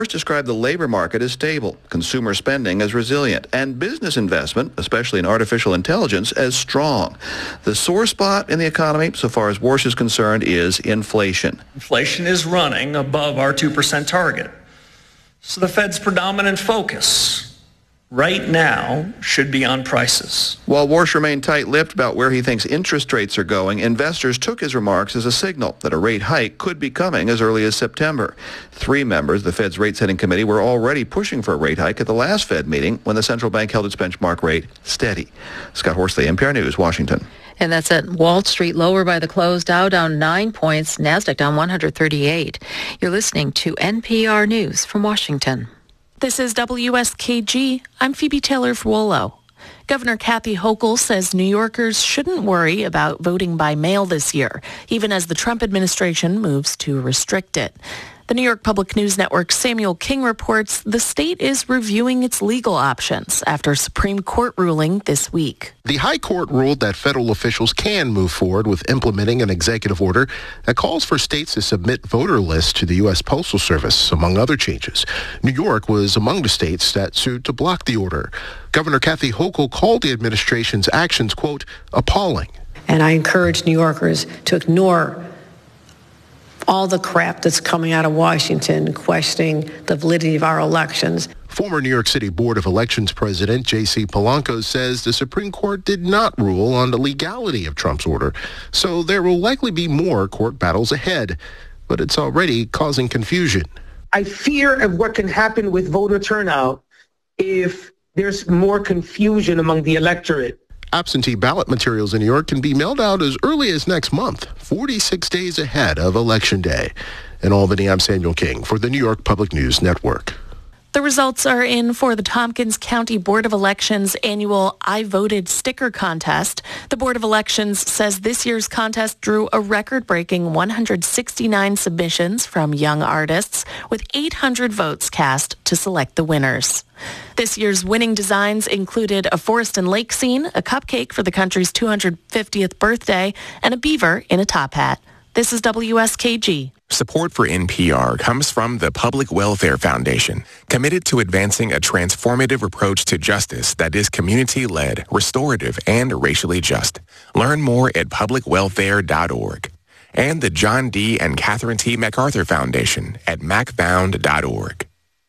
Described the labor market as stable, consumer spending as resilient, and business investment, especially in artificial intelligence, as strong. The sore spot in the economy, so far as Warsh is concerned, is inflation. Inflation is running above our 2% target. So the Fed's predominant focus right now should be on prices. While Warsh remained tight-lipped about where he thinks interest rates are going, investors took his remarks as a signal that a rate hike could be coming as early as September. 3 members of the Fed's rate-setting committee were already pushing for a rate hike at the last Fed meeting when the central bank held its benchmark rate steady. Scott Horsley, NPR News, Washington. And that's at Wall Street, lower by the close. Dow down 9 points, NASDAQ down 138. You're listening to NPR News from Washington. This is WSKG. I'm Phoebe Taylor-Frollo. Governor Kathy Hochul says New Yorkers shouldn't worry about voting by mail this year, even as the Trump administration moves to restrict it. The New York Public News Network's Samuel King reports the state is reviewing its legal options after a Supreme Court ruling this week. The High Court ruled that federal officials can move forward with implementing an executive order that calls for states to submit voter lists to the U.S. Postal Service, among other changes. New York was among the states that sued to block the order. Governor Kathy Hochul called the administration's actions, quote, appalling. And I encourage New Yorkers to ignore all the crap that's coming out of Washington questioning the validity of our elections. Former New York City Board of Elections President J.C. Polanco says the Supreme Court did not rule on the legality of Trump's order, so there will likely be more court battles ahead, but it's already causing confusion. I fear of what can happen with voter turnout if there's more confusion among the electorate. Absentee ballot materials in New York can be mailed out as early as next month, 46 days ahead of Election Day. In Albany, I'm Samuel King for the New York Public News Network. The results are in for the Tompkins County Board of Elections annual I Voted sticker contest. The Board of Elections says this year's contest drew a record-breaking 169 submissions from young artists, with 800 votes cast to select the winners. This year's winning designs included a forest and lake scene, a cupcake for the country's 250th birthday, and a beaver in a top hat. This is WSKG. Support for NPR comes from the Public Welfare Foundation, committed to advancing a transformative approach to justice that is community-led, restorative, and racially just. Learn more at publicwelfare.org. And the John D. and Catherine T. MacArthur Foundation at macfound.org.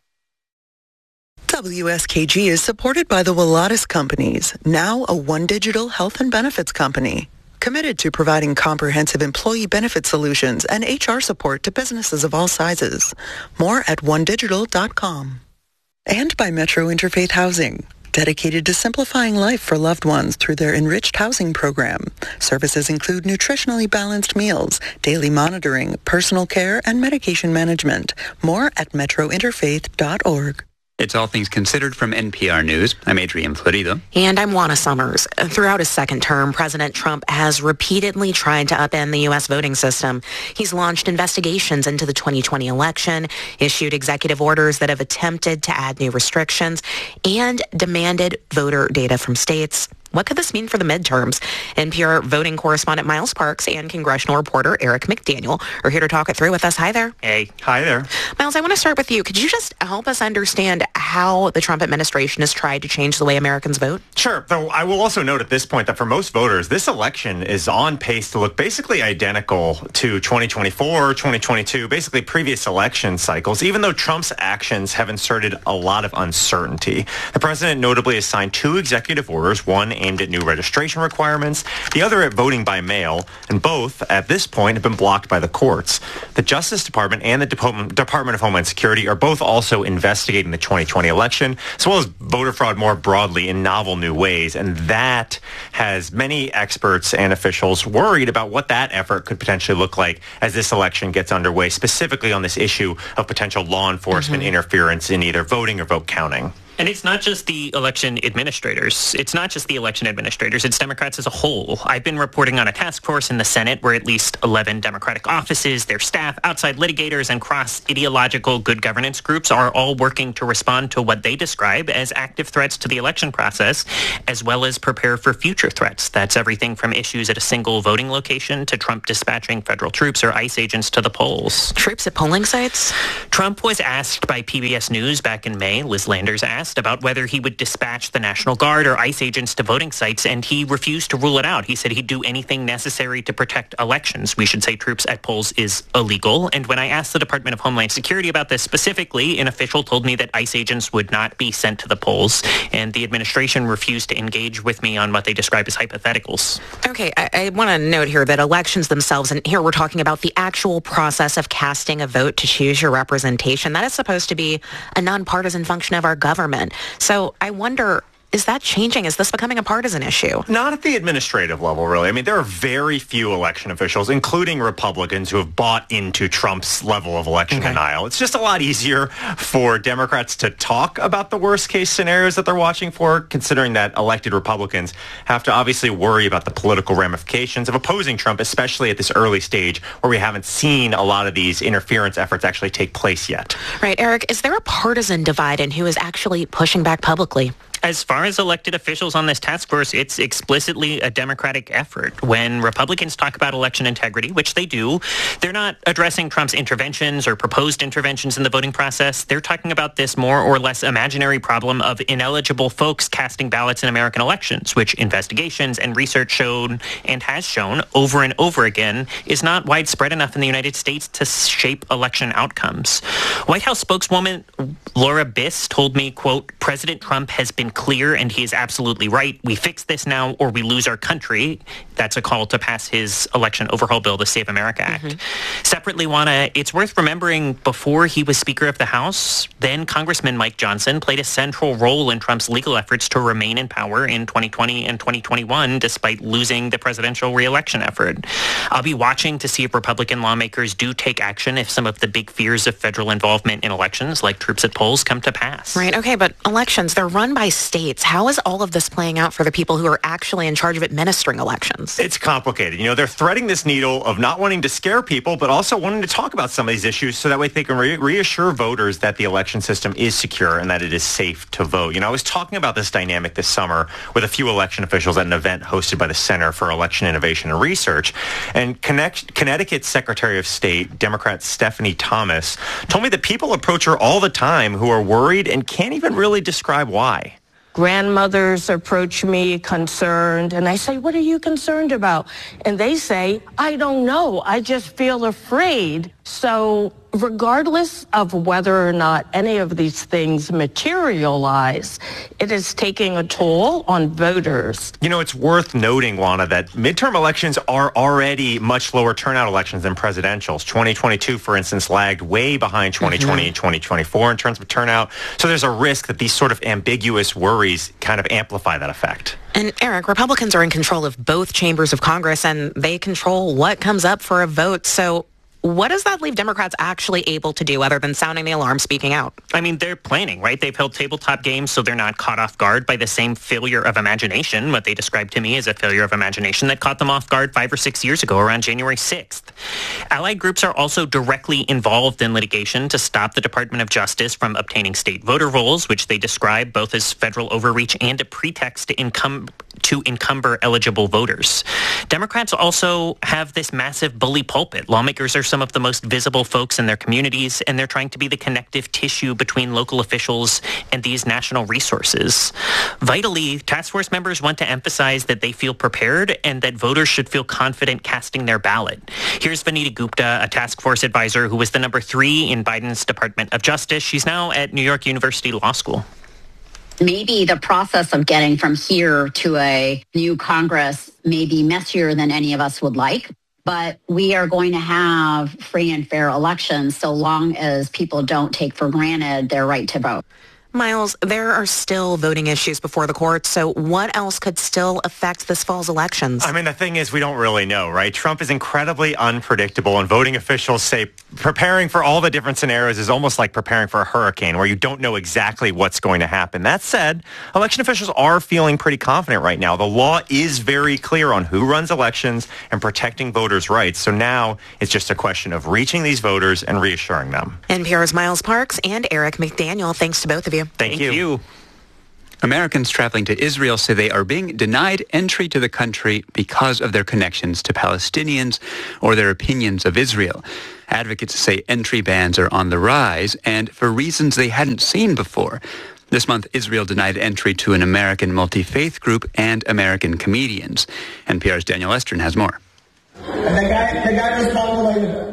WSKG is supported by the Willatus Companies, now a OneDigital health and benefits company. Committed to providing comprehensive employee benefit solutions and HR support to businesses of all sizes. More at onedigital.com. And by Metro Interfaith Housing, dedicated to simplifying life for loved ones through their enriched housing program. Services include nutritionally balanced meals, daily monitoring, personal care, and medication management. More at metrointerfaith.org. It's All Things Considered from NPR News. I'm Adrian Florido. And I'm Juana Summers. Throughout his second term, President Trump has repeatedly tried to upend the U.S. voting system. He's launched investigations into the 2020 election, issued executive orders that have attempted to add new restrictions, and demanded voter data from states. What could this mean for the midterms? NPR voting correspondent Miles Parks and congressional reporter Eric McDaniel are here to talk it through with us. Hi there. Hey. Hi there. Miles, I want to start with you. Could you just help us understand how the Trump administration has tried to change the way Americans vote? Sure. Though I will also note at this point that for most voters, this election is on pace to look basically identical to 2024, 2022, basically previous election cycles, even though Trump's actions have inserted a lot of uncertainty. The president notably has signed 2 executive orders, one aimed at new registration requirements, the other at voting by mail, and both, at this point, have been blocked by the courts. The Justice Department and the Department of Homeland Security are both also investigating the 2020 election, as well as voter fraud more broadly in novel new ways, and that has many experts and officials worried about what that effort could potentially look like as this election gets underway, specifically on this issue of potential law enforcement interference in either voting or vote counting. And it's not just the election administrators. It's Democrats as a whole. I've been reporting on a task force in the Senate where at least 11 Democratic offices, their staff, outside litigators, and cross-ideological good governance groups are all working to respond to what they describe as active threats to the election process, as well as prepare for future threats. That's everything from issues at a single voting location to Trump dispatching federal troops or ICE agents to the polls. Troops at polling sites? Trump was asked by PBS News back in May, Liz Landers asked, about whether he would dispatch the National Guard or ICE agents to voting sites, and he refused to rule it out. He said he'd do anything necessary to protect elections. We should say troops at polls is illegal. And when I asked the Department of Homeland Security about this specifically, an official told me that ICE agents would not be sent to the polls, and the administration refused to engage with me on what they describe as hypotheticals. Okay, I want to note here that elections themselves, and here we're talking about the actual process of casting a vote to choose your representation, that is supposed to be a nonpartisan function of our government. So I wonder, is that changing? Is this becoming a partisan issue? Not at the administrative level, really. I mean, there are very few election officials, including Republicans, who have bought into Trump's level of election denial. It's just a lot easier for Democrats to talk about the worst-case scenarios that they're watching for, considering that elected Republicans have to obviously worry about the political ramifications of opposing Trump, especially at this early stage where we haven't seen a lot of these interference efforts actually take place yet. Right. Eric, is there a partisan divide in who is actually pushing back publicly? As far as elected officials on this task force, it's explicitly a Democratic effort. When Republicans talk about election integrity, which they do, they're not addressing Trump's interventions or proposed interventions in the voting process. They're talking about this more or less imaginary problem of ineligible folks casting ballots in American elections, which investigations and research showed and has shown over and over again is not widespread enough in the United States to shape election outcomes. White House spokeswoman Laura Biss told me, quote, President Trump has been clear and he is absolutely right. We fix this now or we lose our country. That's a call to pass his election overhaul bill, the Save America Act. Separately, Juana, it's worth remembering before he was Speaker of the House, then Congressman Mike Johnson played a central role in Trump's legal efforts to remain in power in 2020 and 2021, despite losing the presidential re-election effort. I'll be watching to see if Republican lawmakers do take action if some of the big fears of federal involvement in elections, like troops at polls, come to pass. Right. Okay. But elections, they're run by states. How is all of this playing out for the people who are actually in charge of administering elections? It's complicated. You know, they're threading this needle of not wanting to scare people, but also wanting to talk about some of these issues so that way they can reassure voters that the election system is secure and that it is safe to vote. You know, I was talking about this dynamic this summer with a few election officials at an event hosted by the Center for Election Innovation and Research. And Connecticut's Secretary of State, Democrat Stephanie Thomas, told me that people approach her all the time who are worried and can't even really describe why. Grandmothers approach me concerned, and I say, what are you concerned about? And they say, I don't know. I just feel afraid. So regardless of whether or not any of these things materialize, it is taking a toll on voters. You know, it's worth noting, Juana, that midterm elections are already much lower turnout elections than presidentials. 2022, for instance, lagged way behind 2020 and 2024 in terms of turnout. So there's a risk that these sort of ambiguous worries kind of amplify that effect. And Eric, Republicans are in control of both chambers of Congress, and they control what comes up for a vote. So what does that leave Democrats actually able to do other than sounding the alarm, speaking out? I mean, they're planning, right? They've held tabletop games so they're not caught off guard by the same failure of imagination, what they described to me as a failure of imagination that caught them off guard 5 or 6 years ago around January 6th. Allied groups are also directly involved in litigation to stop the Department of Justice from obtaining state voter rolls, which they describe both as federal overreach and a pretext to encumber eligible voters. Democrats also have this massive bully pulpit. Lawmakers are some of the most visible folks in their communities, and they're trying to be the connective tissue between local officials and these national resources. Vitally, task force members want to emphasize that they feel prepared and that voters should feel confident casting their ballot. Here's Vanita Gupta, a task force advisor who was the number 3 in Biden's Department of Justice. She's now at New York University Law School. Maybe the process of getting from here to a new Congress may be messier than any of us would like, but we are going to have free and fair elections so long as people don't take for granted their right to vote. Miles, there are still voting issues before the court, so what else could still affect this fall's elections? I mean, the thing is, we don't really know, right? Trump is incredibly unpredictable, and voting officials say preparing for all the different scenarios is almost like preparing for a hurricane, where you don't know exactly what's going to happen. That said, election officials are feeling pretty confident right now. The law is very clear on who runs elections and protecting voters' rights, so now it's just a question of reaching these voters and reassuring them. NPR's Miles Parks and Eric McDaniel, thanks to both of you. Thank you. Americans traveling to Israel say they are being denied entry to the country because of their connections to Palestinians or their opinions of Israel. Advocates say entry bans are on the rise and for reasons they hadn't seen before. This month, Israel denied entry to an American multi-faith group and American comedians. NPR's Daniel Estrin has more. The guy responded.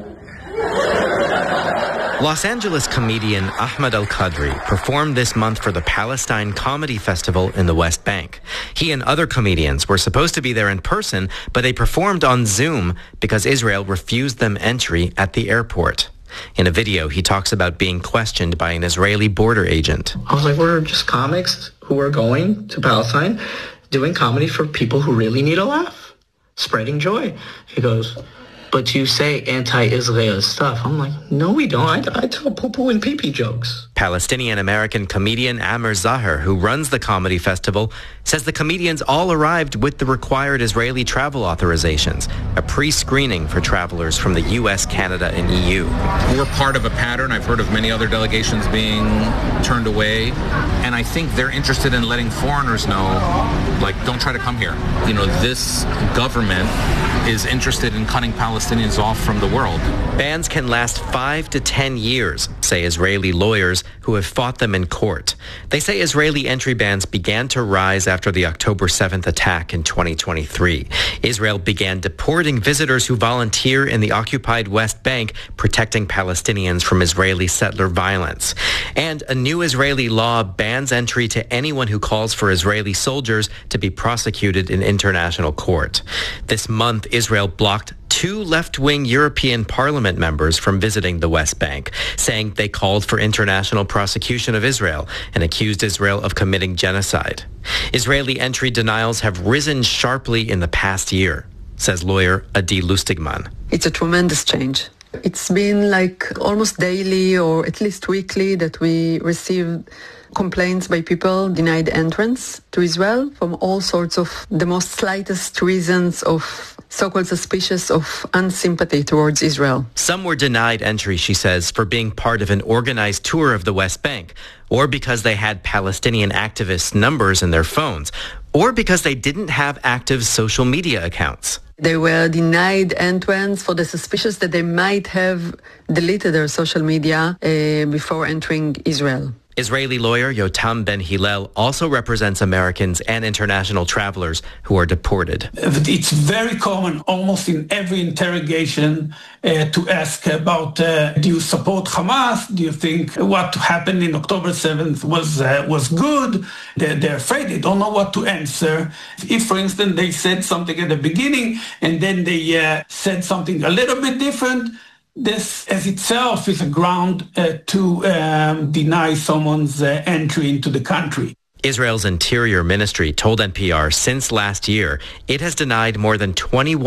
Los Angeles comedian Ahmed Al-Qadri performed this month for the Palestine Comedy Festival in the West Bank. He and other comedians were supposed to be there in person, but they performed on Zoom because Israel refused them entry at the airport. In a video, he talks about being questioned by an Israeli border agent. I was like, we're just comics who are going to Palestine, doing comedy for people who really need a laugh, spreading joy. He goes, but you say anti-Israel stuff. I'm like, no, we don't. I tell poo-poo and pee-pee jokes. Palestinian-American comedian Amer Zaher, who runs the comedy festival, says the comedians all arrived with the required Israeli travel authorizations, a pre-screening for travelers from the U.S., Canada, and EU. We're part of a pattern. I've heard of many other delegations being turned away, and I think they're interested in letting foreigners know, like, don't try to come here. You know, this government is interested in cutting Palestinians off from the world. Bans can last 5 to 10 years, say Israeli lawyers who have fought them in court. They say Israeli entry bans began to rise after the October 7th attack in 2023. Israel began deporting visitors who volunteer in the occupied West Bank, protecting Palestinians from Israeli settler violence. And a new Israeli law bans entry to anyone who calls for Israeli soldiers to be prosecuted in international court. This month, Israel blocked 2 left-wing European Parliament members from visiting the West Bank, saying they called for international prosecution of Israel and accused Israel of committing genocide. Israeli entry denials have risen sharply in the past year, says lawyer Adi Lustigman. It's a tremendous change. It's been like almost daily or at least weekly that we receive complaints by people denied entrance to Israel from all sorts of the most slightest reasons of so-called suspicious of unsympathy towards Israel. Some were denied entry, she says, for being part of an organized tour of the West Bank, or because they had Palestinian activists' numbers in their phones, or because they didn't have active social media accounts. They were denied entrance for the suspicious that they might have deleted their social media before entering Israel. Israeli lawyer Yotam Ben Hillel also represents Americans and international travelers who are deported. It's very common, almost in every interrogation, to ask about, do you support Hamas? Do you think what happened in October 7th was good? They're afraid. They don't know what to answer. If, for instance, they said something at the beginning and then they said something a little bit different, this as itself is a ground to deny someone's entry into the country. Israel's Interior Ministry told NPR since last year it has denied more than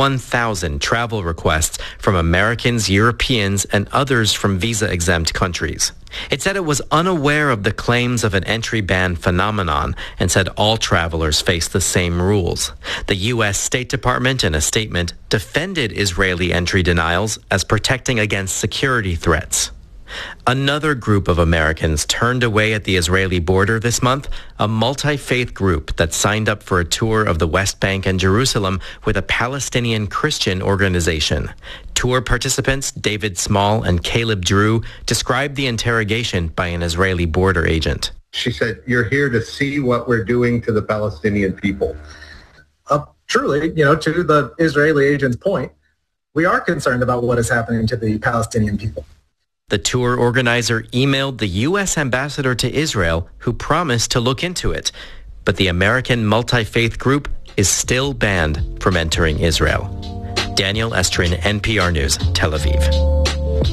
21,000 travel requests from Americans, Europeans, and others from visa-exempt countries. It said it was unaware of the claims of an entry ban phenomenon and said all travelers face the same rules. The U.S. State Department, in a statement, defended Israeli entry denials as protecting against security threats. Another group of Americans turned away at the Israeli border this month, a multi-faith group that signed up for a tour of the West Bank and Jerusalem with a Palestinian Christian organization. Tour participants David Small and Caleb Drew described the interrogation by an Israeli border agent. She said, "You're here to see what we're doing to the Palestinian people." Truly, to the Israeli agent's point, we are concerned about what is happening to the Palestinian people. The tour organizer emailed the U.S. ambassador to Israel, who promised to look into it. But the American multi-faith group is still banned from entering Israel. Daniel Estrin, NPR News, Tel Aviv.